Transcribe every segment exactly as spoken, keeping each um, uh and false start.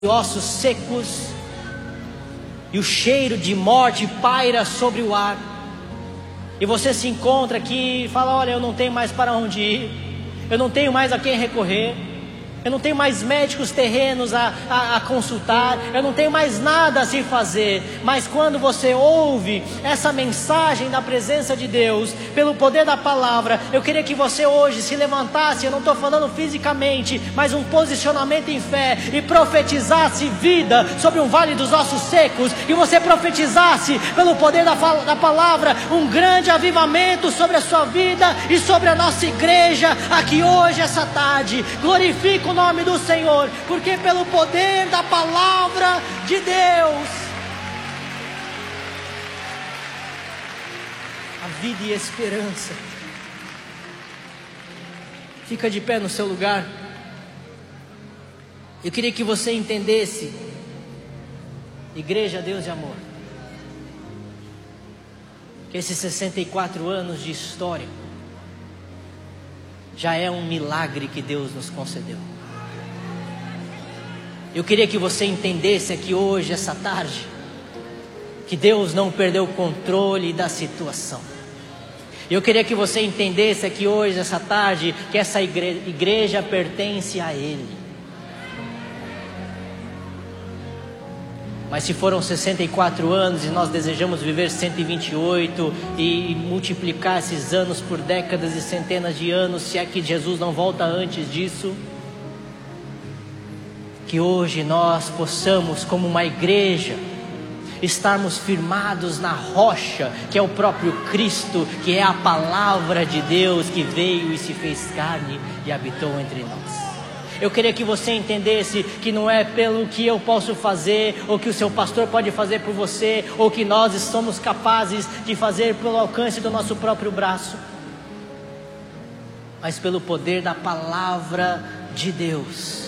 ossos secos, e o cheiro de morte paira sobre o ar, e você se encontra aqui e fala: olha, eu não tenho mais para onde ir, eu não tenho mais a quem recorrer, eu não tenho mais médicos terrenos a, a, a consultar, eu não tenho mais nada a se fazer. Mas quando você ouve essa mensagem da presença de Deus, pelo poder da palavra, eu queria que você hoje se levantasse, eu não estou falando fisicamente, mas um posicionamento em fé, e profetizasse vida sobre um vale dos ossos secos, e você profetizasse pelo poder da, da palavra um grande avivamento sobre a sua vida e sobre a nossa igreja aqui hoje, essa tarde. Glorifica o nome do Senhor, porque pelo poder da palavra de Deus, a vida e a esperança. Fica de pé no seu lugar. Eu queria que você entendesse, igreja Deus de amor, que esses sessenta e quatro anos de história já é um milagre que Deus nos concedeu. Eu queria que você entendesse aqui hoje, essa tarde, que Deus não perdeu o controle da situação. Eu queria que você entendesse aqui hoje, essa tarde, que essa igreja, igreja pertence a Ele. Mas se foram sessenta e quatro anos e nós desejamos viver cento e vinte e oito e multiplicar esses anos por décadas e centenas de anos, se é que Jesus não volta antes disso, que hoje nós possamos, como uma igreja, estarmos firmados na rocha, que é o próprio Cristo, que é a palavra de Deus que veio e se fez carne e habitou entre nós. Eu queria que você entendesse que não é pelo que eu posso fazer, ou que o seu pastor pode fazer por você, ou que nós somos capazes de fazer pelo alcance do nosso próprio braço, mas pelo poder da palavra de Deus.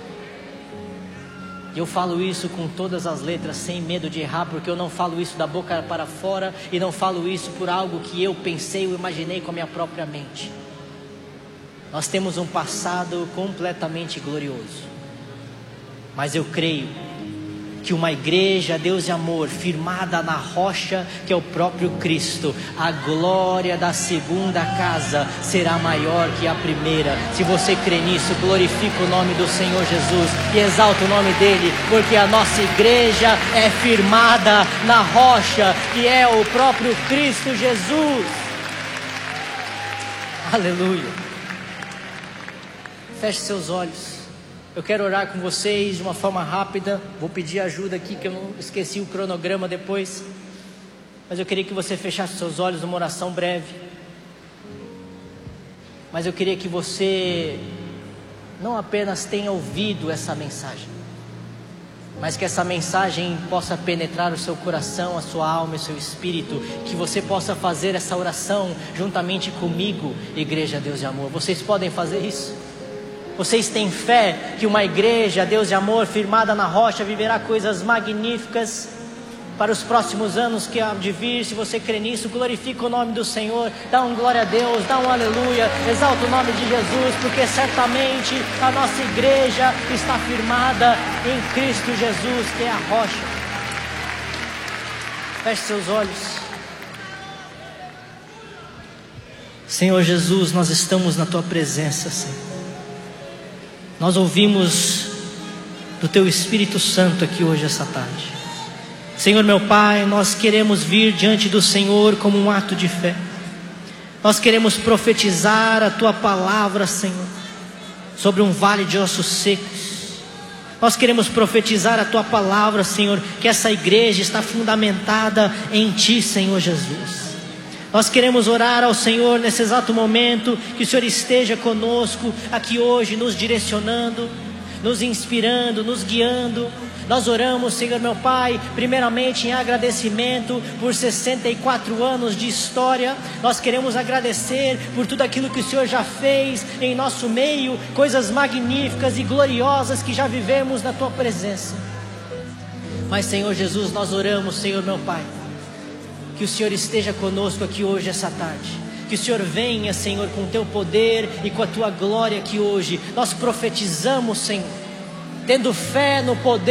E eu falo isso com todas as letras, sem medo de errar, porque eu não falo isso da boca para fora, e não falo isso por algo que eu pensei ou imaginei com a minha própria mente. Nós temos um passado completamente glorioso, mas eu creio que uma igreja, Deus de amor, firmada na rocha que é o próprio Cristo, a glória da segunda casa será maior que a primeira. Se você crê nisso, glorifica o nome do Senhor Jesus e exalta o nome dEle, porque a nossa igreja é firmada na rocha que é o próprio Cristo Jesus. Aleluia. Feche seus olhos. Eu quero orar com vocês de uma forma rápida. Vou pedir ajuda aqui, que eu não esqueci o cronograma depois. Mas eu queria que você fechasse seus olhos numa oração breve. Mas eu queria que você não apenas tenha ouvido essa mensagem, mas que essa mensagem possa penetrar o seu coração, a sua alma e o seu espírito. Que você possa fazer essa oração juntamente comigo, igreja Deus de amor. Vocês podem fazer isso? Vocês têm fé que uma igreja, Deus de amor, firmada na rocha, viverá coisas magníficas para os próximos anos que há de vir? Se você crê nisso, glorifica o nome do Senhor, dá um glória a Deus, dá um aleluia, exalta o nome de Jesus, porque certamente a nossa igreja está firmada em Cristo Jesus, que é a rocha. Feche seus olhos. Senhor Jesus, nós estamos na Tua presença, Senhor. Nós ouvimos do Teu Espírito Santo aqui hoje, essa tarde. Senhor meu Pai, nós queremos vir diante do Senhor como um ato de fé. Nós queremos profetizar a Tua palavra, Senhor, sobre um vale de ossos secos. Nós queremos profetizar a Tua palavra, Senhor, que essa igreja está fundamentada em Ti, Senhor Jesus. Nós queremos orar ao Senhor nesse exato momento, que o Senhor esteja conosco aqui hoje, nos direcionando, nos inspirando, nos guiando. Nós oramos, Senhor meu Pai, primeiramente em agradecimento por sessenta e quatro anos de história. Nós queremos agradecer por tudo aquilo que o Senhor já fez em nosso meio, coisas magníficas e gloriosas que já vivemos na Tua presença. Mas, Senhor Jesus, nós oramos, Senhor meu Pai, que o Senhor esteja conosco aqui hoje, essa tarde. Que o Senhor venha, Senhor, com o Teu poder e com a Tua glória aqui hoje. Nós profetizamos, Senhor, tendo fé no poder